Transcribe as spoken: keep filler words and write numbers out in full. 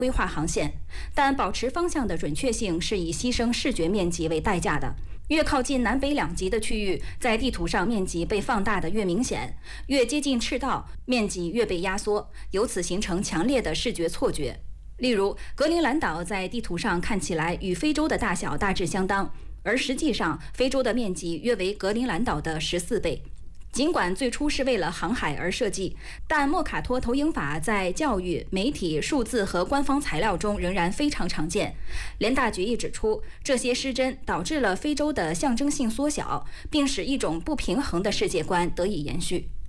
规划航线，但保持方向的准确性是以牺牲视觉面积为代价的。越靠近南北两极的区域，在地图上面积被放大的越明显，越接近赤道，面积越被压缩，由此形成强烈的视觉错觉。例如，格陵兰岛在地图上看起来与非洲的大小大致相当，而实际上非洲的面积约为格陵兰岛的十四倍。尽管最初是为了航海而设计，但莫卡托投影法在教育、媒体、数字和官方材料中仍然非常常见。联大决议指出，这些失真导致了非洲的象征性缩小，并使一种不平衡的世界观得以延续。